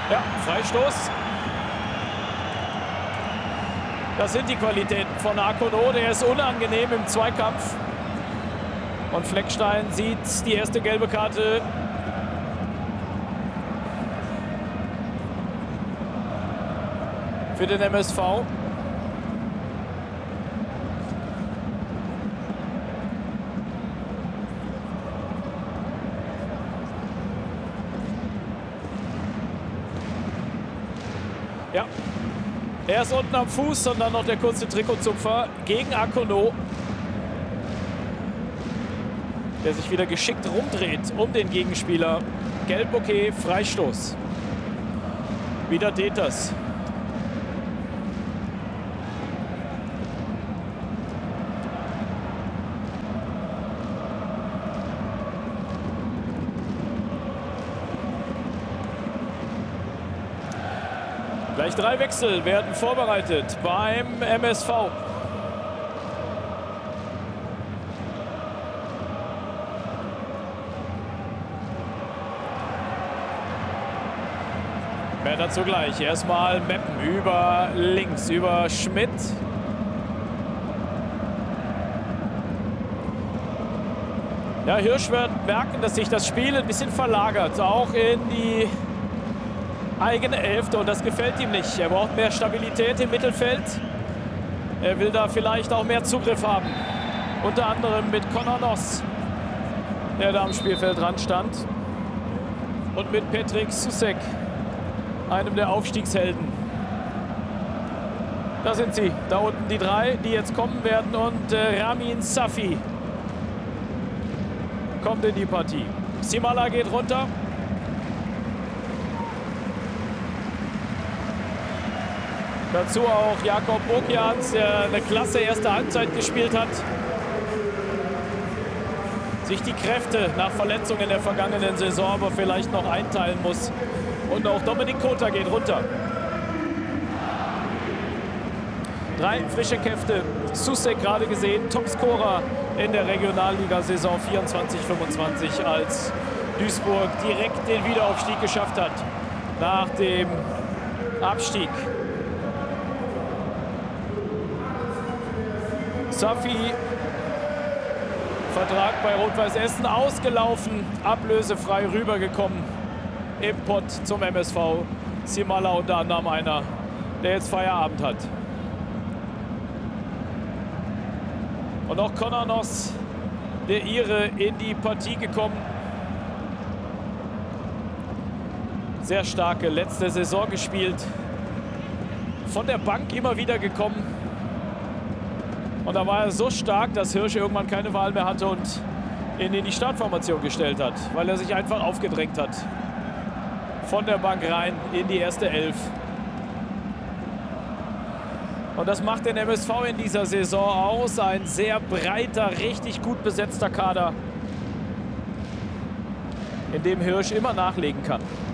Ja, Freistoß. Das sind die Qualitäten von Akono. Der ist unangenehm im Zweikampf. Und Fleckstein sieht die erste gelbe Karte. Für den MSV. Ja, er ist unten am Fuß und dann noch der kurze Trikotzupfer gegen Akono, der sich wieder geschickt rumdreht um den Gegenspieler. Gelb, okay, Freistoß. Wieder Deters. Gleich 3 Wechsel werden vorbereitet beim MSV. Mehr dazu gleich. Erstmal Meppen über links, über Schmidt. Ja, Hirsch wird merken, dass sich das Spiel ein bisschen verlagert, auch in die eigene Hälfte, und das gefällt ihm nicht. Er braucht mehr Stabilität im Mittelfeld. Er will da vielleicht auch mehr Zugriff haben. Unter anderem mit Conor Noss, der da am Spielfeldrand stand. Und mit Petrik Susek, einem der Aufstiegshelden. Da sind sie, da unten die 3, die jetzt kommen werden. Und Ramin Safi kommt in die Partie. Simala geht runter. Dazu auch Jakob Bokians, der eine klasse erste Halbzeit gespielt hat. Sich die Kräfte nach Verletzungen in der vergangenen Saison aber vielleicht noch einteilen muss. Und auch Dominik Kota geht runter. 3 frische Kräfte. Susek gerade gesehen, Topscorer in der Regionalliga-Saison 24/25, als Duisburg direkt den Wiederaufstieg geschafft hat nach dem Abstieg. Safi, Vertrag bei Rot-Weiß Essen ausgelaufen, ablösefrei rübergekommen im Pott zum MSV. Simala unter anderem einer, der jetzt Feierabend hat. Und auch Conor Noss, der Ire, in die Partie gekommen. Sehr starke letzte Saison gespielt. Von der Bank immer wieder gekommen. Und da war er so stark, dass Hirsch irgendwann keine Wahl mehr hatte und ihn in die Startformation gestellt hat, weil er sich einfach aufgedrängt hat. Von der Bank rein in die erste 11. Und das macht den MSV in dieser Saison aus. Ein sehr breiter, richtig gut besetzter Kader, in dem Hirsch immer nachlegen kann.